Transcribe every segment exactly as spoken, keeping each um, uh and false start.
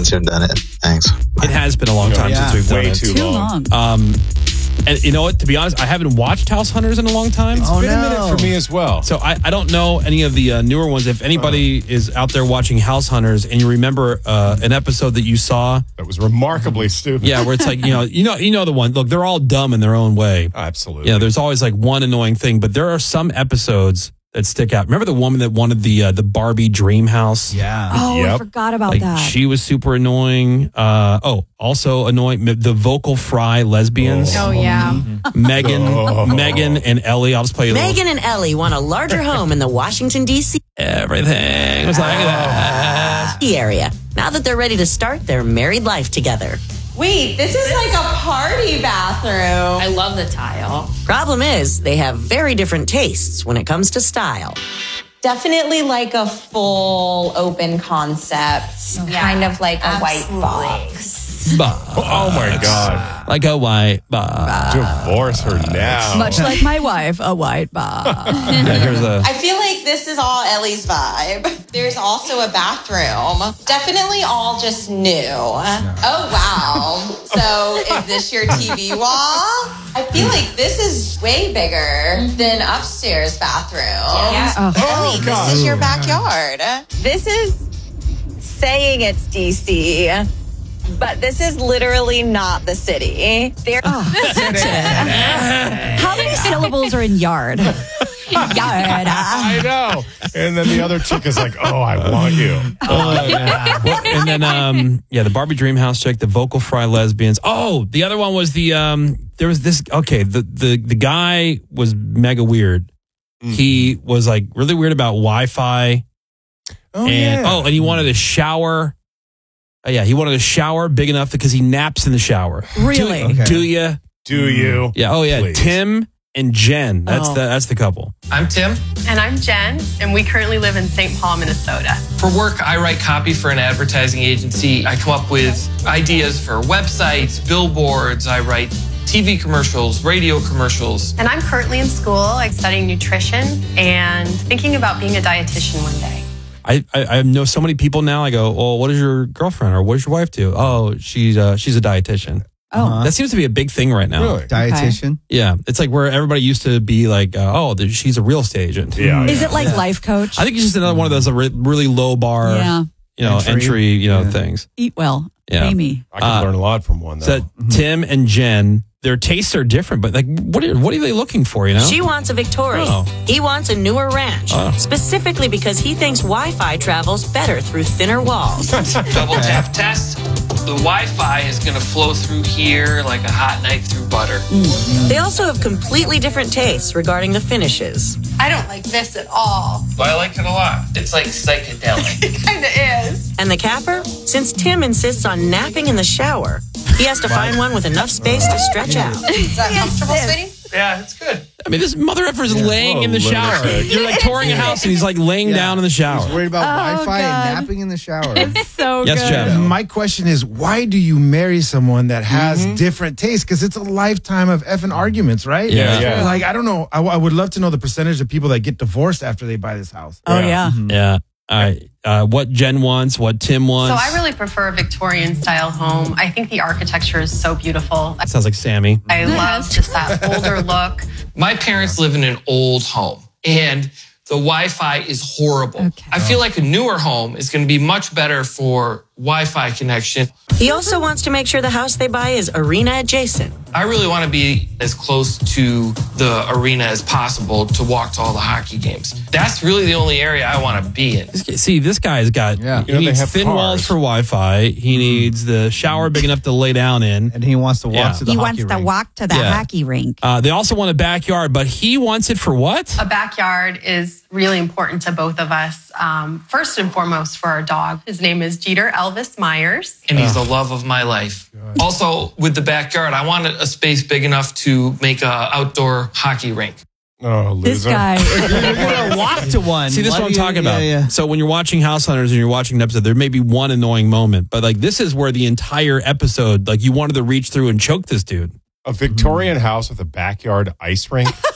since you've done it. Thanks. It has been a long time yeah. since we've done Way it. too, Too long. long. Um, and you know what? To be honest, I haven't watched House Hunters in a long time. It's Oh, been a no. minute for me as well. So I, I don't know any of the uh, newer ones. If anybody is out there watching House Hunters and you remember uh, an episode that you saw, That was remarkably stupid. yeah, where it's like, you know, you know, you know the one. Look, they're all dumb in their own way. Absolutely. You know, there's always like one annoying thing, but there are some episodes that stick out. Remember the woman that wanted the uh, the Barbie dream house? Yeah. Oh, I Yep. forgot about Like that. she was super annoying. Uh, oh, also annoying. The vocal fry lesbians. Oh, yeah. Megan, Oh. Megan and Ellie. I'll just play a little- Megan and Ellie want a larger home in the Washington, D C Everything was like that. area. Now that they're ready to start their married life together. Wait, this is like a party bathroom. I love the tile. Problem is, they have very different tastes when it comes to style. Definitely like a full open concept, kind of like a white box. Oh my God. Like a white box. Divorce her now. Much like my wife, a white box. Yeah, here's a. I feel like this is all Ellie's vibe. There's also a bathroom. Definitely all just new. Oh, wow. So is this your T V wall? I feel like this is way bigger than upstairs bathroom. Yeah. Ellie, this is your backyard. This is saying it's D C, but this is literally not the city. There- How many syllables are in yard? Yard. I know. And then the other chick is like, oh, I want you. Well, and then, um, yeah, the Barbie Dreamhouse chick, the vocal fry lesbians. Oh, the other one was the, um, there was this, okay, the, the, the guy was mega weird. He was like really weird about Wi-Fi. Oh, and, yeah. oh, and he wanted a shower. Oh, yeah, he wanted a shower big enough because he naps in the shower. Really? Do, Okay. do you? Do you? Yeah. Oh, yeah. Please. Tim and Jen. That's Oh. the that's the couple. I'm Tim. And I'm Jen, and we currently live in Saint Paul, Minnesota. For work, I write copy for an advertising agency. I come up with ideas for websites, billboards. I write T V commercials, radio commercials. And I'm currently in school. I'm studying nutrition and thinking about being a dietitian one day. I, I I know so many people now. I go, well, what does your girlfriend or what does your wife do? Oh, she's uh, she's a dietitian. Oh. That seems to be a big thing right now. Really? Dietitian. Yeah, it's like where everybody used to be like, uh, oh, th- she's a real estate agent. Yeah. Is yeah. it like life coach? I think it's just another one of those uh, re- really low bar, Yeah. you know, Entry. entry, you know, Yeah. things. Eat well. Yeah. Pay me. I can Uh, learn a lot from one, though. So Tim and Jen, their tastes are different, but like, what are what are they looking for? You know, She wants a Victoria. Oh. He wants a newer ranch. Oh. Specifically because he thinks Wi-Fi travels better through thinner walls. Double tap test. The Wi-Fi is going to flow through here like a hot knife through butter. They also have completely different tastes regarding the finishes. I don't like this at all. But I like it a lot. It's like psychedelic. It kind of is. And the capper? Since Tim insists on napping in the shower, he has to find one with enough space to stretch out. Is that comfortable, sweetie? Yeah, it's good. I mean, this mother effer is laying What a in the shower. lunatic. You're like touring a house, and he's like laying Yeah. down in the shower. He's worried about Oh, Wi-Fi God. and napping in the shower. So Yes, good. Jeff. My question is, why do you marry someone that has different tastes? Because it's a lifetime of effing arguments, right? Yeah. Yeah. Like, I don't know. I, I would love to know the percentage of people that get divorced after they buy this house. Oh, Yeah. yeah. Yeah. All right. Uh, what Jen wants, what Tim So wants. I really prefer a Victorian style home. I think the architecture is so beautiful. Sounds like Sammy. I love just that older look. My parents live in an old home, and the Wi-Fi is horrible. Okay. I feel like a newer home is going to be much better for Wi-Fi connection. He also wants to make sure the house they buy is arena adjacent. I really want to be as close to the arena as possible to walk to all the hockey games. That's really the only area I want to be in. This- See, this guy's got Yeah. he You know, they needs have thin cars. walls for Wi-Fi. He needs the shower big enough to lay down in. And he wants to walk Yeah. to the He hockey wants to rink. walk to the Yeah. hockey rink. Uh, they also want a backyard, but he wants it for what? A backyard is really important to both of us. Um, first and foremost for our dog. His name is Jeter Elvis Myers. And he's the love of my life. Also, with the backyard, I wanted a space big enough to make a outdoor hockey rink. Oh, loser. This guy. You're gonna walk to one. See, this is Why what I'm do you- talking yeah, about. yeah. So when you're watching House Hunters and you're watching an episode, there may be one annoying moment, but like this is where the entire episode, like you wanted to reach through and choke this dude. A Victorian house with a backyard ice rink.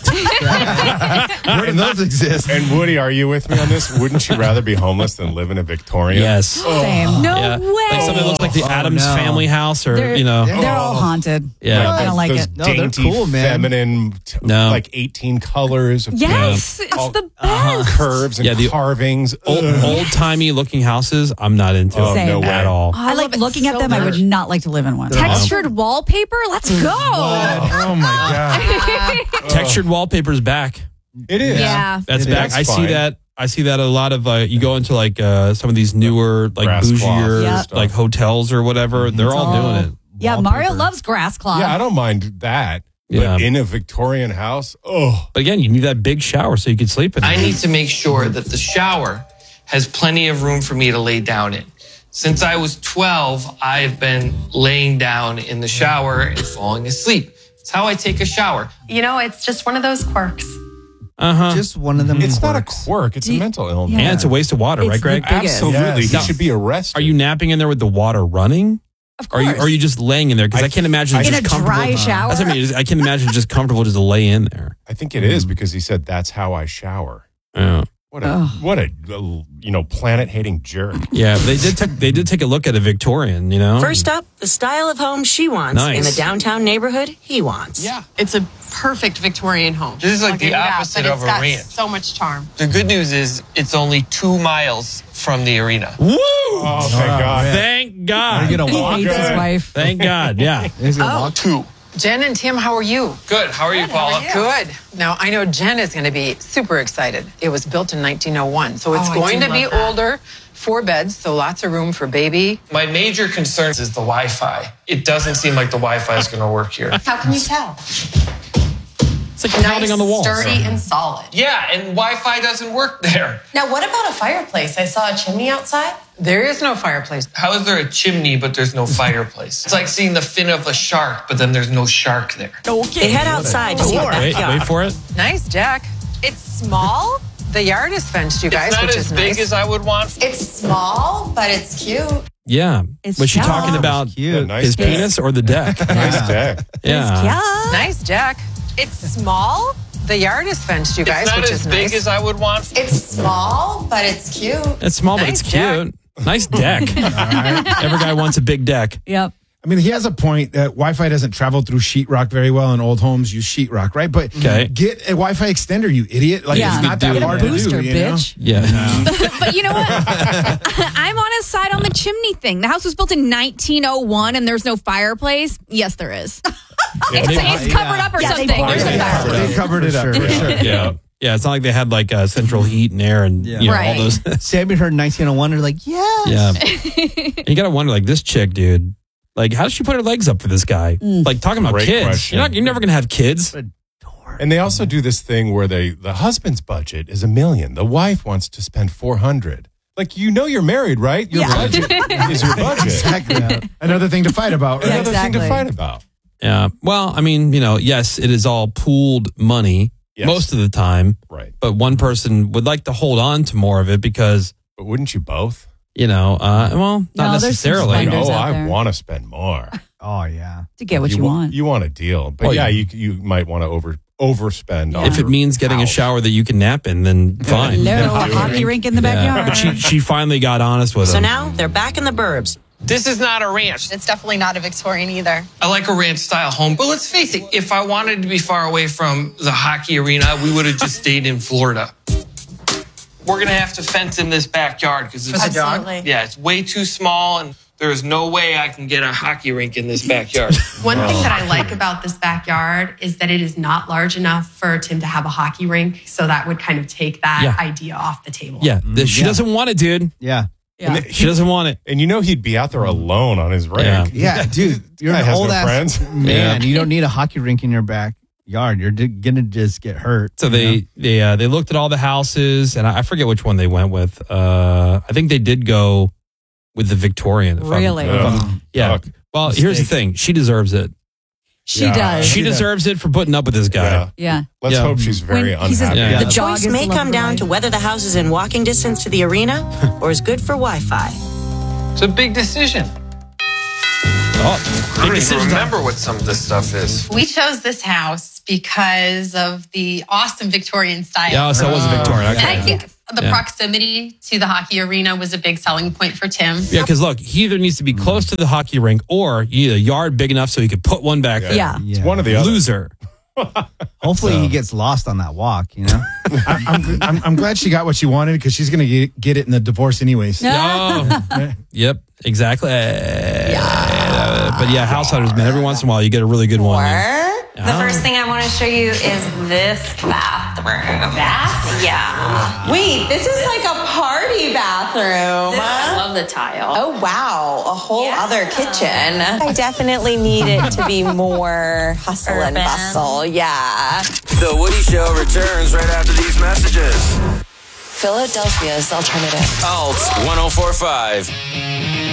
Where do those exist? And Woody, are you with me on this? Wouldn't you rather be homeless than live in a Victorian? Yes. Same. No Yeah. way. Like something that looks like the Oh, Addams no. Family house, or They're, you know. they're all haunted. Yeah. I don't like those it. No, they're dainty, cool, man. feminine, t- No. like eighteen colors of Yes, it's all- the best. curves and Yeah, the- carvings. Old, Ugh. old timey looking houses, I'm not into Oh, Same. no way. at all. I like love it looking at so them. I would much. not like to live in one. Textured wallpaper. Let's go. Oh my god! Textured wallpaper's back. It is. Yeah. That's It back. is. I see Fine. that. I see that a lot of. Uh, you go into like uh, some of these newer, like Grass cloth bougier, Yeah. like hotels or whatever. They're all Oh. doing it. Yeah, Mario loves grass cloth. Yeah, I don't mind that. Yeah. But in a Victorian house, oh. But again, you need that big shower so you can sleep in it. I need to make sure that the shower has plenty of room for me to lay down in. Since I was twelve, I've been laying down in the shower and falling asleep. It's how I take a shower. You know, it's just one of those quirks. Uh huh. Just one of them. It's not a quirks. quirk. It's a mental illness. Yeah. And it's a waste of water, It's right, Greg? the biggest. Absolutely. Yes. He should be arrested. Are you napping in there with the water running? Of Are course. you? Are you just laying in there? Because I, I- can't imagine I- just in a comfortable. dry shower? That's what I mean. I can't imagine just comfortable just to lay in there. I think it is because he said that's how I shower. Yeah. What a what a you know planet hating jerk. Yeah, they did. Take, they did take a look at a Victorian. You know. First up, the style of home she wants Nice. in the downtown neighborhood he wants. Yeah. It's a perfect Victorian home. This is like I'll the give you that, opposite but of it's a got ranch. so much charm. The good news is it's only two miles from the arena. Woo! Oh, thank God. Thank Are God. you gonna He walk? hates his wife. Thank God. Yeah. He's gonna walk. Two. Jen and Tim, how are you? Good. How are you, Paula? Good. Now, I know Jen is going to be super excited. It was built in nineteen oh one, so it's Oh, I going do to be love that. older, four beds, so lots of room for baby. My major concern is the Wi-Fi. It doesn't seem like the Wi-Fi is going to work here. How can you tell? It's like pounding Nice, on the walls. sturdy, and solid. Yeah, and Wi-Fi doesn't work there. Now, what about a fireplace? I saw a chimney outside. There is no fireplace. How is there a chimney but there's no fireplace? It's like seeing the fin of a shark, but then there's no shark there. They head outside to see the Wait, backyard. wait for it. Nice, Jack. It's small. The yard is fenced, you guys, It's not which as is big nice. as I would want. It's small, but it's cute. Yeah. It's Was she shallow. talking about Cute. Nice his deck. penis or the deck? Nice deck. Yeah. Yeah. Nice, Jack. It's small. The yard is fenced, you guys, It's not which as is big nice. as I would want. It's small, but it's cute. It's small, but Nice it's cute. Nice deck. Every guy wants a big deck. Yep. I mean, he has a point that Wi-Fi doesn't travel through sheetrock very well, and old homes use sheetrock, right? But Okay. get a Wi-Fi extender, you idiot! Like Yeah. it's not that Get a hard booster, to do. You know? bitch. Yeah. But you know what? I'm on his side on the chimney thing. The house was built in nineteen oh one and there's no fireplace. Yes, there is. It's, they- it's covered up or Yeah, they something. bought There's it. a Yeah. fireplace. They covered it up For for sure. sure. Yeah. Yeah. It's not like they had like uh, central heat and air and Yeah. you know, all Right. those. Sammy heard nineteen oh one. They're like, yes. Yeah. And you got to wonder, like, this chick, dude, like, how does she put her legs up for this guy? Like, talking about Great kids. question. You're, not, you're never going to have kids. And they also do this thing where they the husband's budget is a million. The wife wants to spend four hundred. Like you know you're married, right? Your Yeah. budget is your budget. Exactly. Another thing to fight about. Yeah, Right? Another thing to exactly. fight about. Yeah. Well, I mean, you know, yes, it is all pooled money Yes. most of the time, Right. but one person would like to hold on to more of it because, But wouldn't you both? you know, uh, well, not No, there's some necessarily. Like, Vendors oh, out I there. want to spend more. Oh yeah. To get what you, wa- want. You want a deal, but Oh, yeah, yeah. you you might want to over overspend. on If it your means getting a house. shower that you can nap in, then fine. Hello, Yeah. a hockey rink in the Yeah. backyard. But she, she finally got honest with So him. now they're back in the burbs. This is not a ranch. It's definitely not a Victorian either. I like a ranch style home, but let's face it, if I wanted to be far away from the hockey arena, we would have just stayed in Florida. We're going to have to fence in this backyard because it's, For the dog? Absolutely. yeah, it's way too small and there's no way I can get a hockey rink in this backyard. One thing that I like about this backyard is that it is not large enough for Tim to have a hockey rink. So that would kind of take that Yeah. idea off the table. Yeah, th- she Yeah. doesn't want it, dude. Yeah. Yeah. She doesn't want it. And you know he'd be out there alone on his rink. Yeah. Yeah, dude. You're guy an has no old ass friends. man. You don't need a hockey rink in your backyard. You're d- gonna just get hurt. So you they know? they uh, they looked at all the houses, and I I forget which one they went with. Uh, I think they did go with the Victorian. if I'm- Really? if I'm- Ugh. yeah. Fuck. Well, here's the Mistake. thing: she deserves it. She Yeah. does. She deserves it for putting up with this guy. Yeah. yeah. Let's Yeah. hope she's very When he says unhappy. Yeah. the The jog choice is may the love come of down life. to whether the house is in walking distance to the arena or is good for Wi-Fi. It's a big decision. Oh, I don't even remember what some of this stuff is. We chose this house house because of the awesome Victorian style. Yeah, so it was a Victorian. And I Okay. think the Yeah. proximity to the hockey arena was a big selling point for Tim. Yeah, because look, he either needs to be close to the hockey rink or you need a yard big enough so he could put one back there. Yeah. It's one of the other. Loser. Hopefully he gets lost on that walk, you know? I'm, I'm, I'm, I'm glad she got what she wanted because she's going to get, get it in the divorce anyways. Oh. Yep, exactly. Yeah. But yeah, house hunters, man, every once in a while you get a really good one. man. The first thing I want to show you is this bathroom. Bath? Yeah. Wait, this is like a party bathroom. This- I love the tile. Oh, wow. A whole other kitchen. I definitely need it to be more hustle and Urban. bustle. Yeah. The Woody Show returns right after these messages. Philadelphia's alternative. Alt one oh four point five.